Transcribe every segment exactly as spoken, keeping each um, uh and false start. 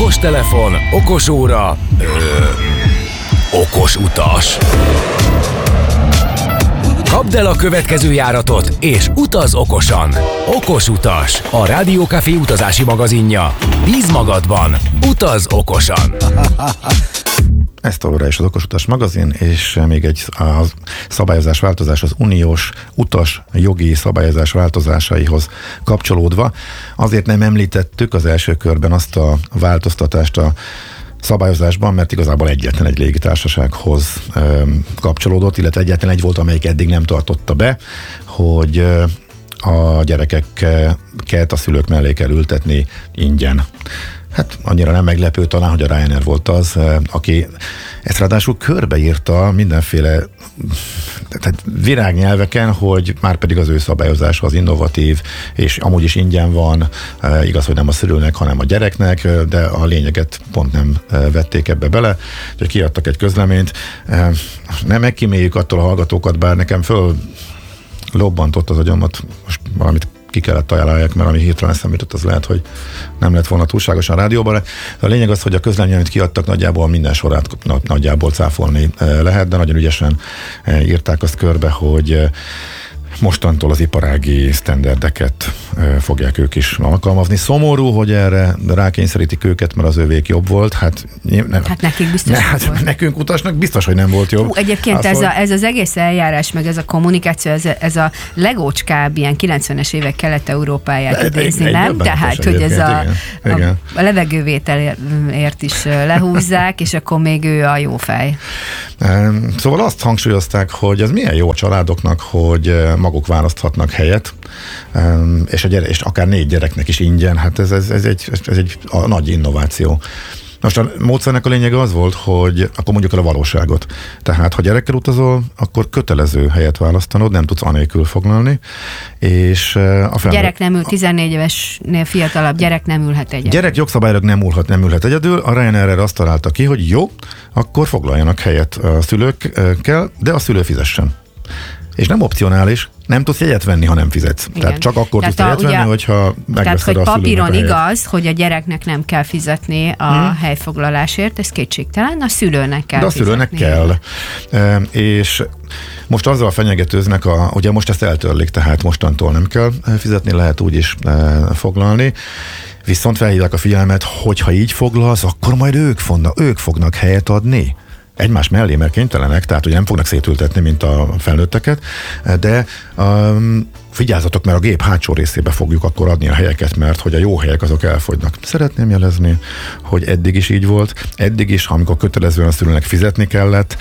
Okostelefon, okosóra, ö, okos utas. Kapd el a következő járatot, és utaz okosan. Okos utas, a Rádió Café utazási magazinja. Bíz magadban, utaz okosan. Ez továbbra is az Okos Utas magazin, és még egy a szabályozás változás az uniós utas jogi szabályozás változásaihoz kapcsolódva. Azért nem említettük az első körben azt a változtatást a szabályozásban, mert igazából egyetlen egy légitársasághoz ö, kapcsolódott, illetve egyetlen egy volt, amelyik eddig nem tartotta be, hogy ö, a gyerekeket a szülők mellé kell ültetni ingyen. Hát annyira nem meglepő talán, hogy a Ryanair volt az, aki ezt ráadásul körbeírta mindenféle tehát virágnyelveken, hogy már pedig az ő szabályozás az innovatív, és amúgy is ingyen van, igaz, hogy nem a szülőnek, hanem a gyereknek, de a lényeget pont nem vették ebbe bele, hogy kiadtak egy közleményt. Nem megkíméljük attól a hallgatókat, bár nekem föl lobbantott az agyamat, most valamit ki kellett találják, mert ami hirtelen eszembe jutott, az lehet, hogy nem lett volna túlságosan rádióban. A lényeg az, hogy a közleményt, amit kiadtak, nagyjából minden sorát nagyjából cáfolni lehet, de nagyon ügyesen írták azt körbe, hogy mostantól az iparági sztenderdeket fogják ők is alkalmazni. Szomorú, hogy erre rákényszerítik őket, mert az övék jobb volt. Hát, nem, hát nekik biztos ne, hát volt. Nekünk utasnak biztos, hogy nem volt jobb. Hú, egyébként az, ez, hogy... a, ez az egész eljárás, meg ez a kommunikáció, ez a, ez a legócskább ilyen kilencvenes évek Kelet-Európáját idézni, nem? Tehát, hogy ez a, igen, igen. a, a levegővételért is lehúzzák, és akkor még ő a jó fej. Szóval azt hangsúlyozták, hogy ez milyen jó a családoknak, hogy maguk választhatnak helyet, és, a gyere, és akár négy gyereknek is ingyen, hát ez, ez, ez, egy, ez egy a nagy innováció. Most a módszernek a lényege az volt, hogy akkor mondjuk el a valóságot. Tehát, ha gyerekkel utazol, akkor kötelező helyet választanod, nem tudsz anélkül foglalni, és a felnőtt... Gyerek nem ül, tizennégy évesnél fiatalabb gyerek nem ülhet egyedül. Gyerek jogszabályok nem ülhet, nem ülhet egyedül. A Ryanair erre azt találta ki, hogy jó, akkor foglaljanak helyet a szülőkkel, de a szülő fizessen. És nem opcionális, nem tudsz jegyet venni, ha nem fizetsz. Igen. Tehát csak akkor tehát tudsz jegyet venni, hogyha megveszed a szülőnek a helyet. Tehát, hogy papíron igaz, hogy a gyereknek nem kell fizetni a hmm. helyfoglalásért, ez kétségtelen, a szülőnek kell De a szülőnek fizetni. kell. E, és most azzal fenyegetőznek, a, ugye most ezt eltörlik, tehát mostantól nem kell fizetni, lehet úgy is e, foglalni. Viszont felhívják a figyelmet, hogy ha így foglalsz, akkor majd ők fognak, ők fognak helyet adni. Egymás mellé, mert kénytelenek, tehát ugye nem fognak szétültetni, mint a felnőtteket, de um, vigyázzatok, mert a gép hátsó részébe fogjuk akkor adni a helyeket, mert hogy a jó helyek azok elfogynak. Szeretném jelezni, hogy eddig is így volt, eddig is, amikor kötelezően a szülőnek fizetni kellett,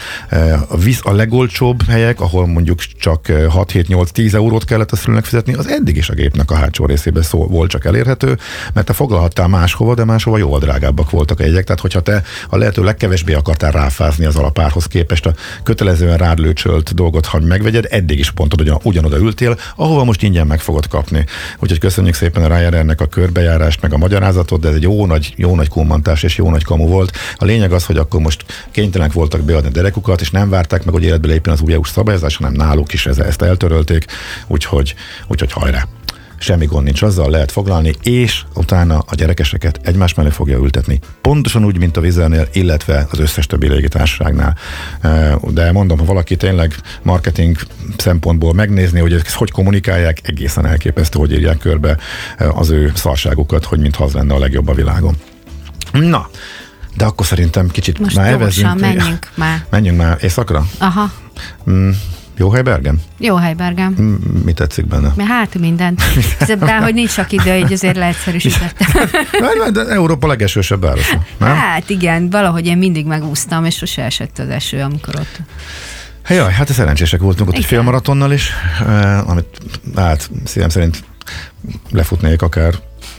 a legolcsóbb helyek, ahol mondjuk csak hat hét nyolc tíz eurót kellett a szülőnek fizetni, az eddig is a gépnek a hátsó részébe szó volt csak elérhető, mert te foglalhattál máshova, de máshova jóval drágábbak voltak a jegyek, tehát hogyha te a lehető legkevésbé akartál ráfázni az alapárhoz képest a kötelezően rád lőcsölt dolgot, ha megvegyed, eddig is pont ugyan, ugyanoda ültél, ahova most ingyen meg fogod kapni. Úgyhogy köszönjük szépen a Ryanairnek a körbejárást, meg a magyarázatot, de ez egy jó nagy, jó nagy kummantás és jó nagy kamu volt. A lényeg az, hogy akkor most kénytelenek voltak beadni a derekukat, és nem várták meg, hogy életbe lépjen az új é u-s szabályozás, hanem náluk is ezt eltörölték, úgyhogy, úgyhogy hajrá! Semmi gond nincs azzal, lehet foglalni, és utána a gyerekeseket egymás mellé fogja ültetni. Pontosan úgy, mint a Wizzairnél, illetve az összes többi légitársaságnál. De mondom, ha valaki tényleg marketing szempontból megnézni, hogy ezt hogy kommunikálják, egészen elképesztő, hogy írják körbe az ő szarságukat, hogy mintha az lenne a legjobb a világon. Na, de akkor szerintem kicsit most már elvezzünk. menjünk már. Menjünk már északra? Aha. Mm. Jó hely Bergen? Jó hely Bergen. Mi tetszik benne? Hát mindent. De hogy nincs sok idő, így azért leegyszerűsítettem. De Európa legesősebb városa, nem? Hát igen, valahogy én mindig megúsztam, és sose esett az eső, amikor ott... Jaj, hát szerencsések voltunk ott igen. Egy félmaratonnal is, amit hát szívem szerint lefutnék akár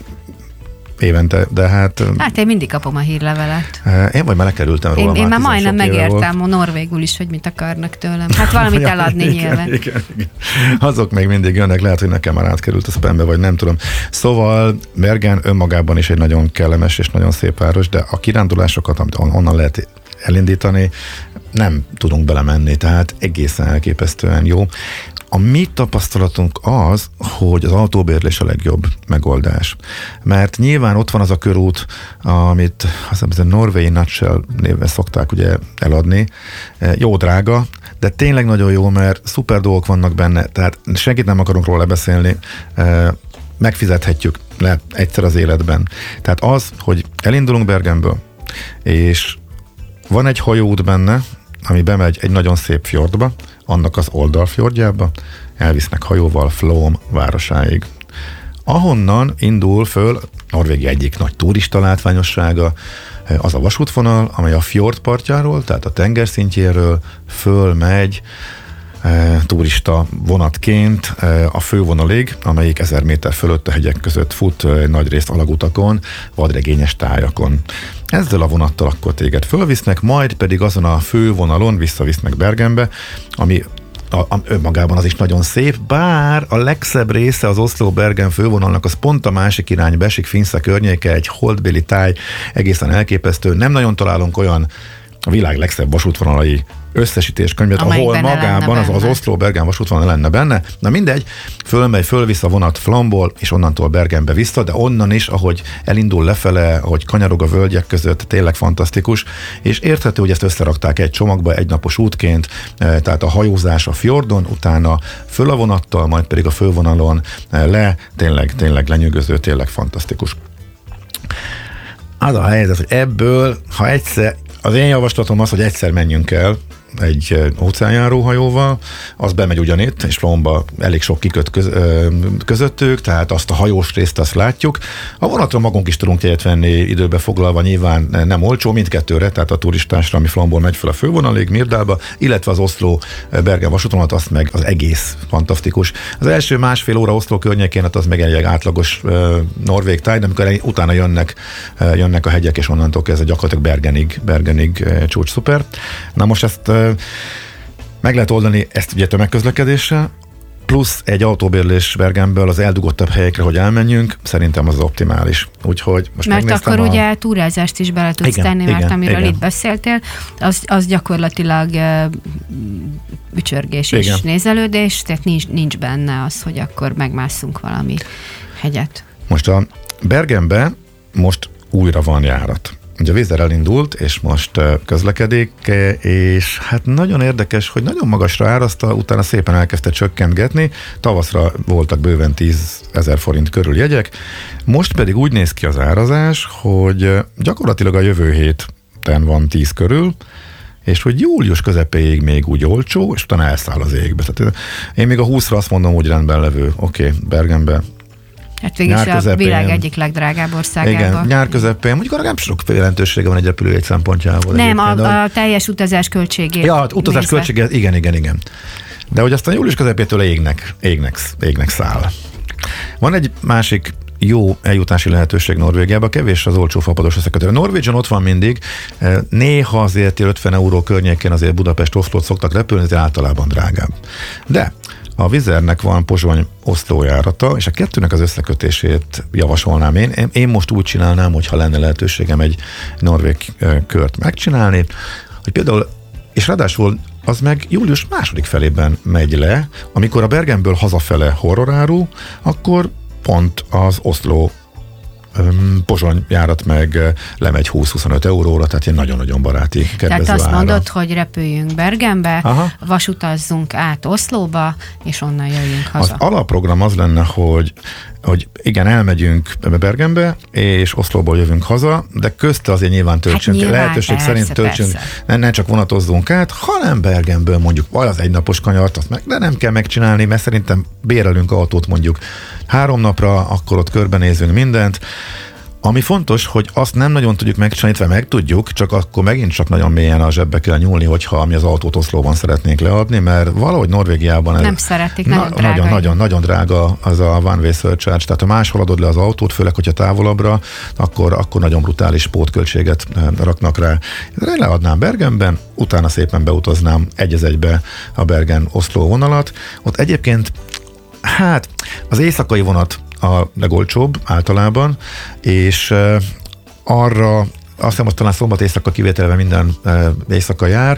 évente, de hát... Hát én mindig kapom a hírlevelet. Én vagy már lekerültem róla. Én már, már majdnem megértem a norvégul is, hogy mit akarnak tőlem. Hát valamit eladni igen, nyilván. Igen, igen, igen. Azok még mindig jönnek, lehet, hogy nekem már átkerült a spambe, vagy nem tudom. Szóval Bergen önmagában is egy nagyon kellemes és nagyon szép város, de a kirándulásokat, amit onnan lehet elindítani, nem tudunk belemenni, tehát egészen elképesztően jó. A mi tapasztalatunk az, hogy az autóbérlés a legjobb megoldás. Mert nyilván ott van az a körút, amit azt hiszem, a Norway Nutshell néven szokták ugye eladni. Jó drága, de tényleg nagyon jó, mert szuper dolgok vannak benne, tehát senkit nem akarunk róla beszélni, megfizethetjük le egyszer az életben. Tehát az, hogy elindulunk Bergenből, és van egy hajóút benne, ami bemegy egy nagyon szép fjordba, annak az oldalfjordjába, elvisznek hajóval Flåm városáig. Ahonnan indul föl Norvégia egyik nagy turista látványossága, az a vasútvonal, amely a fjord partjáról, tehát a tengerszintjéről fölmegy e, turista vonatként e, a fővonalig, amelyik ezer méter fölött a hegyek között fut, e, nagyrészt alagutakon, vadregényes tájakon. Ezzel a vonattal akkor téged fölvisznek, majd pedig azon a fővonalon visszavisznek Bergenbe, ami A, a, önmagában az is nagyon szép, bár a legszebb része az Oslo-Bergen fővonalnak az pont a másik irány, Besik-Finszá környéke, egy holdbéli táj, egészen elképesztő. Nem nagyon találunk olyan a világ legszebb vasútvonalai összesítés könyvet, ahol magában az, az Oslo-Bergen vasútvonal lenne benne. Na mindegy, fölmegy, fölvisz a vonat Flåmból, és onnantól Bergenbe vissza, de onnan is, ahogy elindul lefele, ahogy kanyarog a völgyek között, tényleg fantasztikus, és érthető, hogy ezt összerakták egy csomagba, egy napos útként, tehát a hajózás a fjordon, utána föl a vonattal, majd pedig a fővonalon le, tényleg, tényleg lenyűgöző, tényleg fantasztikus. Az a helyzet, hogy ebből, ha egyszer, az én javaslatom az, hogy egyszer menjünk el egy óceánjáróhajóval, az bemegy ugyanitt, és Flåmba elég sok kiköt köz, közöttük, tehát azt a hajós részt azt látjuk. A vonatra magunk is tudunk jegyet venni, időbe foglalva, nyilván nem olcsó mindkettőre, tehát a turistásra, ami Flåmból megy fel a fővonalig, Myrdalba, illetve az Oslo-Bergen vasútvonalat, azt meg az egész fantasztikus. Az első másfél óra Oslo környékén, az meg egy átlagos uh, norvég táj, de amikor utána jönnek, uh, jönnek a hegyek, és onnantól kezdve gyakorlatilag Bergenig, Bergenig uh, csúcs szuper. Na most ezt uh, meg lehet oldani ezt ugye tömegközlekedéssel, plusz egy autóbérlés Bergenből az eldugottabb helyekre, hogy elmenjünk, szerintem az optimális. Úgyhogy most mert akkor a... ugye túrázást is bele tudsz igen, tenni, mert igen, amiről igen. itt beszéltél, az, az gyakorlatilag uh, ücsörgés és nézelődés, tehát nincs, nincs benne az, hogy akkor megmásszunk valami hegyet. Most a Bergenbe most újra van járat. Ugye a Weser elindult, és most közlekedik, és hát nagyon érdekes, hogy nagyon magasra áraszta, utána szépen elkezdte csökkentgetni, tavaszra voltak bőven tízezer forint körül jegyek, most pedig úgy néz ki az árazás, hogy gyakorlatilag a jövő héten van tíz körül, és hogy július közepéig még úgy olcsó, és utána elszáll az égbe. Tehát én még a húszra azt mondom, úgy rendben levő, oké, okay, Bergenbe. Hát végig a világ egyik legdrágább országában. Igen, nyár közepén, mondjuk arra nem sok jelentősége van egy repülőjegy szempontjából. Nem, a, a teljes utazás költségét. Ja, az utazás költsége, igen, igen, igen. De hogy aztán július közepétől égnek, égnek, égnek száll. Van egy másik jó eljutási lehetőség Norvégiában, kevés az olcsó fapados összekötő. A Norwegian ott van mindig, néha azért ötven euró környékén azért Budapest-Oszlót szoktak repülni, ez általában drágább. De a Wizernek van Pozsony-Oszló járata, és a kettőnek az összekötését javasolnám én. Én most úgy csinálnám, hogyha lenne lehetőségem egy norvég kört megcsinálni, hogy például, és ráadásul az meg július második felében megy le, amikor a Bergenből hazafele horroráru, akkor pont az Oszló Pozsony járat meg lemegy húsz-huszonöt euróra, tehát ilyen nagyon-nagyon baráti kedvező ára. Tehát azt mondod, hogy repüljünk Bergenbe, aha, vasutazzunk át Oszlóba, és onnan jöjjünk haza. Az alapprogram az lenne, hogy hogy igen, elmegyünk Bergenbe, és Oszlóból jövünk haza, de közte azért nyilván töltsünk, hát nyilván, lehetőség persze, szerint töltsünk, ne, ne csak vonatozzunk át, hanem Bergenből mondjuk vagy az egynapos kanyart, azt meg, de nem kell megcsinálni, mert szerintem bérelünk autót mondjuk három napra, akkor ott körbenézünk mindent. Ami fontos, hogy azt nem nagyon tudjuk megcsinálni, vagy meg tudjuk, csak akkor megint csak nagyon mélyen a zsebbe kell nyúlni, hogyha mi az autót Oszlóban szeretnénk leadni, mert valahogy Norvégiában ez nem szeretik, nagyon na, drága. Nagyon, nagyon, nagyon drága az a one way surcharge, tehát ha máshol adod le az autót, főleg, hogyha távolabbra, akkor, akkor nagyon brutális pótköltséget raknak rá. Én leadnám Bergenben, utána szépen beutaznám egy az egybe a Bergen-Oszló vonalat. Ott egyébként, hát az éjszakai vonat a legolcsóbb általában, és uh, arra azt hiszem, hogy talán szombat éjszaka kivételve minden éjszaka jár.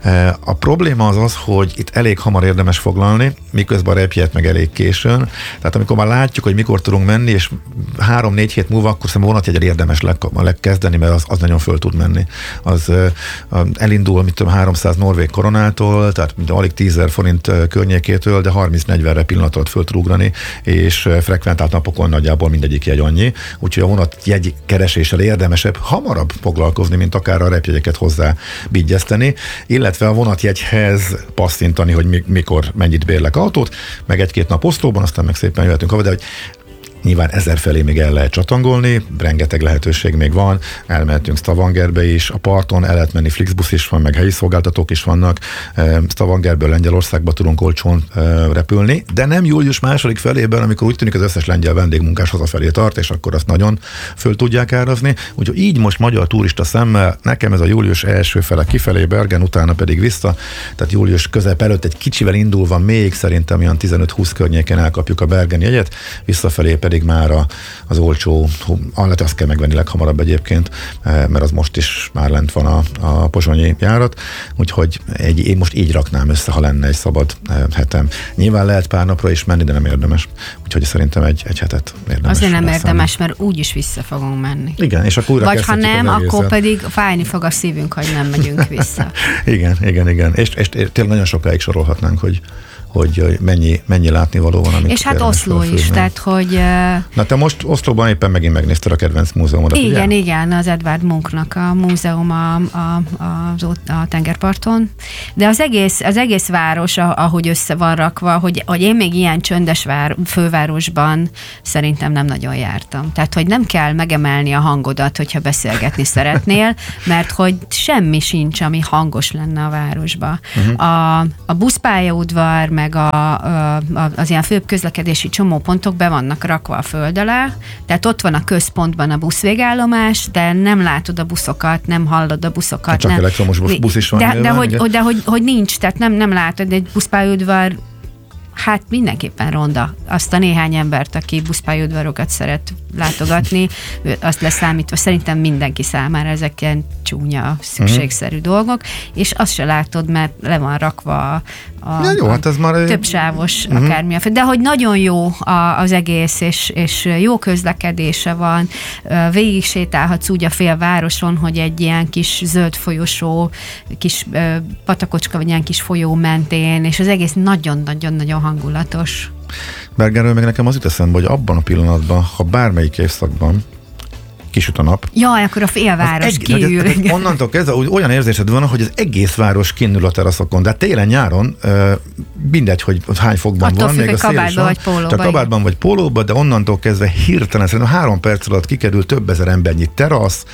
A probléma az az, hogy itt elég hamar érdemes foglalni, miközben a repjegyet meg elég későn. Tehát amikor már látjuk, hogy mikor tudunk menni, és három-négy hét múlva, akkor szerintem vonatjegyre érdemes legkezdeni, mert az, az nagyon föl tud menni. Az elindul, mit tudom, háromszáz norvég koronától, tehát mint alig tízezer forint környékétől, de harminc-negyvenre pillanatot föl tud ugrani, és frekventált napokon nagyjából mindegyik jegy annyi. Úgyhogy a vonatjegy kereséssel érdemesebb hamarabb foglalkozni, mint akár a repjegyeket hozzá bigyeszteni, illetve a vonatjegyhez passzintani, hogy mi, mikor mennyit bérlek autót, meg egy-két nap oszlóban, aztán meg szépen jöhetünk haza, de hogy nyilván ezer felé még el lehet csatangolni, rengeteg lehetőség még van, elmehetünk Stavangerbe is, a parton el lehet menni, Flixbus is van, meg helyi szolgáltatók is vannak, Stavangerből Lengyelországba tudunk olcsón repülni, de nem július második felében, amikor úgy tűnik az összes lengyel vendégmunkás hazafelé tart, és akkor azt nagyon föl tudják árazni, úgyhogy így most magyar turista szemmel, nekem ez a július első fele kifelé Bergen, utána pedig vissza, tehát július közep előtt egy kicsivel indulva még szerintem olyan tizenöt-húsz környéken elkapjuk a Bergen jegyet, visszafelé pedig pedig már a, az olcsó, lehet azt kell megvenni leghamarabb egyébként, mert az most is már lent van a, a pozsonyi járat, úgyhogy egy, én most így raknám össze, ha lenne egy szabad hetem. Nyilván lehet pár napra is menni, de nem érdemes. Úgyhogy szerintem egy, egy hetet érdemes. Azért nem érdemes, mert úgyis vissza fogunk menni. Igen, és akkor újra vagy ha nem, akkor pedig fájni fog a szívünk, hogy nem megyünk vissza. igen, igen, igen. És, és tényleg nagyon sokáig sorolhatnánk, hogy hogy mennyi, mennyi látnivaló van. És hát Oszló is, tehát hogy... Na te most Oszlóban éppen megint megnézted a kedvenc múzeumodat, igen, ugye? Igen, az Edvard Munchnak a múzeum a, a, a, a tengerparton, de az egész, az egész város, ahogy össze van rakva, hogy, hogy én még ilyen csöndes vár, fővárosban szerintem nem nagyon jártam. Tehát, hogy nem kell megemelni a hangodat, hogyha beszélgetni szeretnél, mert hogy semmi sincs, ami hangos lenne a városba. Uh-huh. A, a buszpályaudvar, meg a, a, az ilyen főbb közlekedési csomópontok be vannak rakva a föld alá, tehát ott van a központban a buszvégállomás, de nem látod a buszokat, nem hallod a buszokat. Csak nem. elektromos busz is van. De, nyilván, de, hogy, de hogy, hogy nincs, tehát nem, nem látod, egy buszpályaudvar hát mindenképpen ronda. Azt a néhány embert, aki buszpályaudvarokat szeret látogatni, azt leszámítva szerintem mindenki számára ezek ilyen csúnya, szükségszerű uh-huh. dolgok, és azt se látod, mert le van rakva a, a, ja, jó, hát ez már többsávos uh-huh. akármi. De hogy nagyon jó a, az egész, és, és jó közlekedése van, végig sétálhatsz úgy a félvároson, hogy egy ilyen kis zöld folyosó, kis patakocska, vagy ilyen kis folyó mentén, és az egész nagyon-nagyon-nagyon hangulatos. Bergenről meg nekem az jut eszembe, hogy abban a pillanatban, ha bármelyik évszakban kisüt a nap. Jaj, akkor a félváros eg- kiül. Hogy, onnantól kezdve olyan érzésed van, hogy az egész város kinül a teraszokon, de télen-nyáron mindegy, hogy hány fokban attól van, függ, még a szél is van, csak kabátban vagy pólóban, de onnantól kezdve hirtelen szerintem három perc alatt kikerül több ezer embernyi terasz,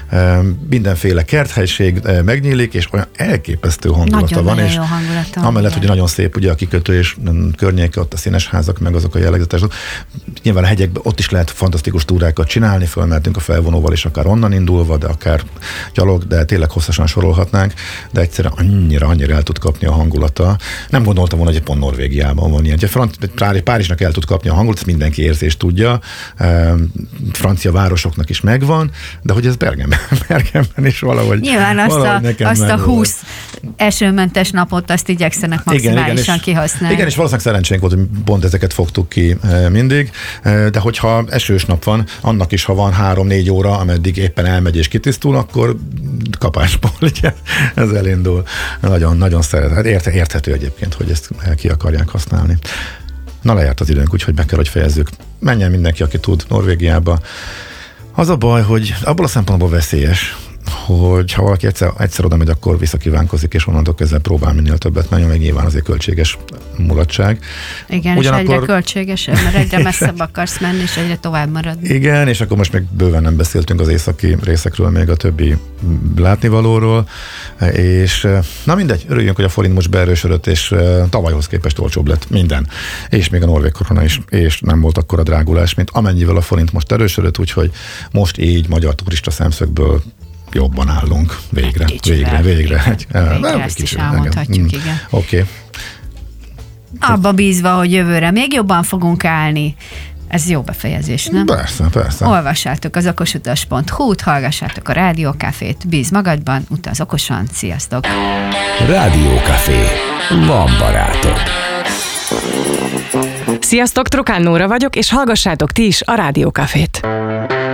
mindenféle kerthelység megnyílik, és olyan elképesztő hangulata nagyon, van. Nagyon és jó hangulata. Amellett, hogy nagyon szép ugye a kikötő és környéke, ott a színes házak, meg azok a jellegzetes. Nyilván a hegyekben ott is lehet fantasztikus túrákat csinálni, fölmehetünk a felvonóval, és akár onnan indulva, de akár gyalog, de tényleg hosszasan sorolhatnánk, de egyszerűen annyira, annyira el tud kapni a hangulata. Nem gondoltam volna, hogy pont Norvégiában van ilyen. Frant- Párizsnak el tud kapni a hangulat, ezt mindenki érzést tudja, francia városoknak is megvan, de hogy ez Bergenben, Bergenben is valahogy nyilván azt, valahogy a, azt a húsz esőmentes napot azt igyekszenek maximálisan igen, igen, kihasználni. Igen, és valószínűleg szerencsénk volt, hogy pont ezeket fogtuk ki mindig, de hogyha esős nap van, annak is, ha van három-négy óra, ameddig éppen elmegy és kitisztul, akkor kapásból ugye, ez elindul. Nagyon, nagyon szeret. Hát érte, érthető egyébként, hogy ezt ki akarják használni. Na, lejárt az időnk, úgyhogy be kell, hogy fejezzük. Menjen mindenki, aki tud Norvégiába. Az a baj, hogy abból a szempontból veszélyes, hogy ha valaki egyszer, egyszer oda megy, akkor visszakívánkozik, és onnantól kezdve próbál minél többet menni, meg nyilván azért költséges mulatság. Igen, ugyanakkor... és egyre költségesebb, mert egyre messzebb akarsz menni, és egyre tovább maradni. Igen, és akkor most még bőven nem beszéltünk az északi részekről, még a többi látnivalóról, és na mindegy, örüljünk, hogy a forint most beerősödött, és tavalyhoz képest olcsóbb lett minden. És még a norvég korona is, és nem volt akkora drágulás, mint amennyivel a forint most erősödött, úgyhogy most így magyar turista szemszögből jobban állunk. Végre, végre, végre. Végre, egy, végre ezt is elmondhatjuk, igen. Oké. Okay. Abba bízva, hogy jövőre még jobban fogunk állni, Ez jó befejezés, nem? Persze, persze. Olvassátok az okosutas pont hu-t, hallgassátok a Rádiókafét, bíz magadban, utaz okosan, sziasztok! Rádiókafé. Van barátod. Sziasztok, Trokán Nóra vagyok, és hallgassátok ti is a Rádiókafét.